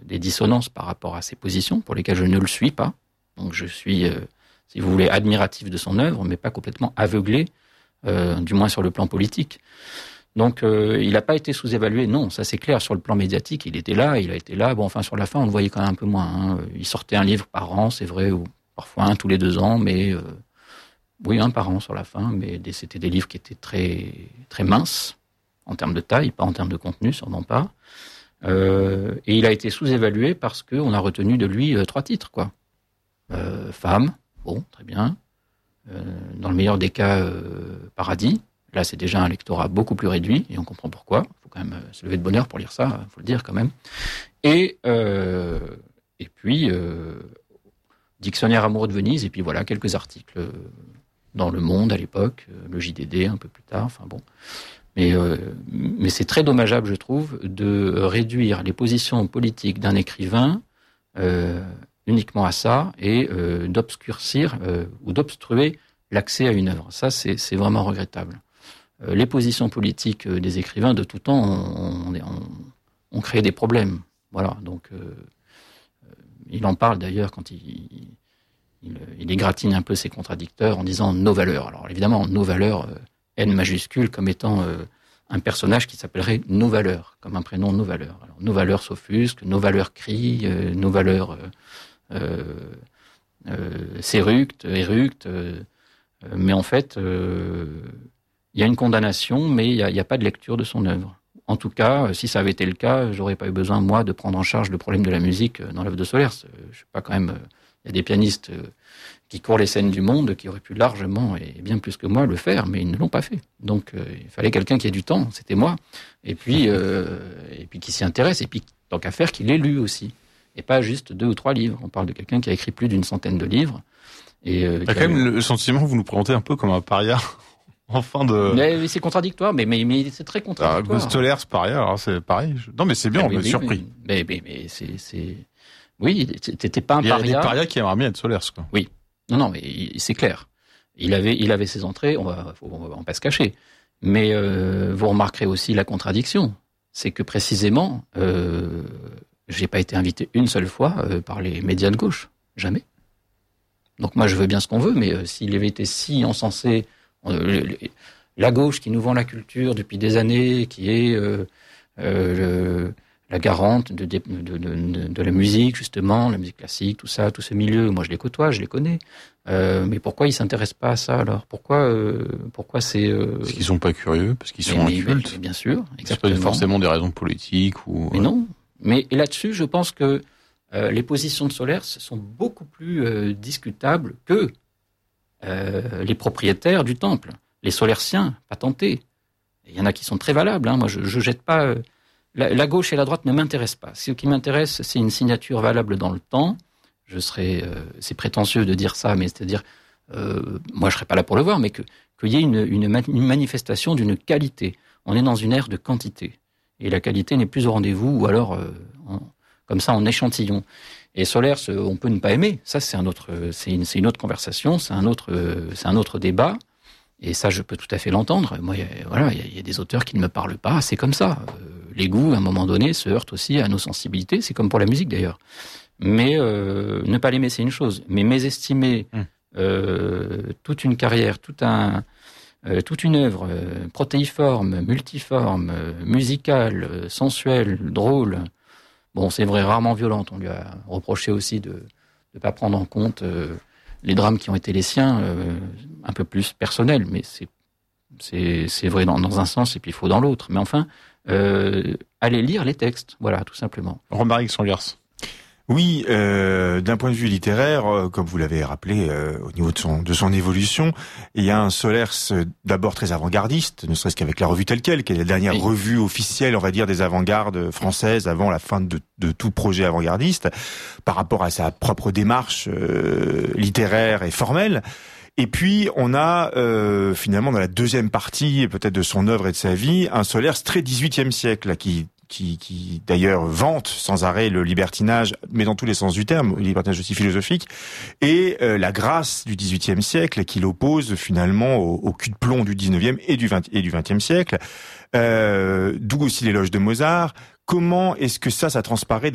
des dissonances par rapport à ses positions, pour lesquelles je ne le suis pas. Donc je suis, si vous voulez, admiratif de son œuvre, mais pas complètement aveuglé, du moins sur le plan politique. Donc il n'a pas été sous-évalué, non, ça c'est clair. Sur le plan médiatique, il a été là. Bon, enfin sur la fin, on le voyait quand même un peu moins. Hein. Il sortait un livre par an, c'est vrai, ou parfois un tous les 2 ans, mais oui, un par an sur la fin. Mais c'était des livres qui étaient très très minces en termes de taille, pas en termes de contenu, sûrement pas. Et il a été sous-évalué parce qu'on a retenu de lui 3 titres, quoi. Femme, bon, très bien. Dans le meilleur des cas, Paradis. Là, c'est déjà un lectorat beaucoup plus réduit, et on comprend pourquoi. Il faut quand même se lever de bonne heure pour lire ça, il faut le dire quand même. Et puis, Dictionnaire amoureux de Venise, et puis voilà, quelques articles dans Le Monde à l'époque, le JDD un peu plus tard, enfin bon. Mais c'est très dommageable, je trouve, de réduire les positions politiques d'un écrivain uniquement à ça, et d'obscurcir ou d'obstruer l'accès à une œuvre. Ça, c'est vraiment regrettable. Les positions politiques des écrivains de tout temps ont créé des problèmes. Voilà, donc il en parle d'ailleurs quand il égratigne un peu ses contradicteurs en disant « nos valeurs ». Alors évidemment, « nos valeurs », N majuscule, comme étant un personnage qui s'appellerait « nos valeurs », comme un prénom « nos valeurs ». Alors, nos valeurs s'offusquent, nos valeurs crient, nos valeurs s'éructent, mais en fait, il y a une condamnation, mais il n'y a pas de lecture de son œuvre. En tout cas, si ça avait été le cas, j'aurais pas eu besoin, moi, de prendre en charge le problème de la musique dans l'œuvre de Solers. Je sais pas, quand même, il y a des pianistes qui courent les scènes du monde, qui auraient pu largement, et bien plus que moi, le faire, mais ils ne l'ont pas fait. Donc, il fallait quelqu'un qui ait du temps, c'était moi, et puis qui s'y intéresse, et puis, tant qu'à faire, qu'il l'ait lu aussi. Et pas juste 2 ou 3 livres. On parle de quelqu'un qui a écrit plus d'une centaine de livres. Et, il y a quand même le sentiment que vous nous présentez un peu comme un paria. En fin de... Mais c'est contradictoire, mais c'est très contradictoire. Solers, paria, alors c'est pareil. Non, mais c'est bien, on est surpris. Mais c'est... Oui, t'étais pas un paria. Il y a des parias qui aimeraient bien être Solers, quoi. Oui. Non, mais c'est clair. Il avait ses entrées, on va pas se cacher. Mais vous remarquerez aussi la contradiction. C'est que précisément, j'ai pas été invité une seule fois par les médias de gauche. Jamais. Donc moi, je veux bien ce qu'on veut, mais s'il avait été si encensé... la gauche qui nous vend la culture depuis des années, qui est la garante de la musique, justement, la musique classique, tout ça, tout ce milieu. Moi, je les côtoie, je les connais. Mais pourquoi ils s'intéressent pas à ça, alors? Pourquoi c'est... Parce qu'ils sont pas curieux, parce qu'ils sont incultes. Mais bien sûr, exactement. C'est pas forcément des raisons politiques ou... Mais non. Mais là-dessus, je pense que les positions de Solers sont beaucoup plus discutables que les propriétaires du temple, les solerciens patentés. Il y en a qui sont très valables. Hein. Moi, je jette pas... La gauche et la droite ne m'intéressent pas. Ce qui m'intéresse, c'est une signature valable dans le temps. C'est prétentieux de dire ça, mais c'est-à-dire, moi, je serais pas là pour le voir, mais qu'il y ait une manifestation d'une qualité. On est dans une ère de quantité. Et la qualité n'est plus au rendez-vous, ou alors, comme ça, en échantillon. Et Solers, on peut ne pas aimer. Ça, c'est une autre conversation, c'est un autre débat. Et ça, je peux tout à fait l'entendre. Moi, il y a des auteurs qui ne me parlent pas. C'est comme ça. Les goûts, à un moment donné, se heurtent aussi à nos sensibilités. C'est comme pour la musique, d'ailleurs. Mais ne pas l'aimer, c'est une chose. Mais mésestimer toute une carrière, toute une œuvre protéiforme, multiforme, musicale, sensuelle, drôle. Bon, c'est vrai, rarement violente. On lui a reproché aussi de ne pas prendre en compte les drames qui ont été les siens, un peu plus personnels. Mais c'est vrai dans un sens et puis faux dans l'autre. Mais enfin, allez lire les textes, voilà, tout simplement. Romaric Solers. Oui, d'un point de vue littéraire, comme vous l'avez rappelé, au niveau de son évolution, il y a un Solers d'abord très avant-gardiste, ne serait-ce qu'avec la revue Telle Quelle, qui est la dernière revue officielle, on va dire, des avant-gardes françaises avant la fin de tout projet avant-gardiste, par rapport à sa propre démarche littéraire et formelle. Et puis, on a finalement dans la deuxième partie, peut-être de son œuvre et de sa vie, un Solers très 18e siècle, qui d'ailleurs vante sans arrêt le libertinage, mais dans tous les sens du terme, le libertinage aussi philosophique, et la grâce du XVIIIe siècle qui l'oppose finalement au cul de plomb du XIXe et du XXe siècle, d'où aussi l'éloge de Mozart. Comment est-ce que ça transparaît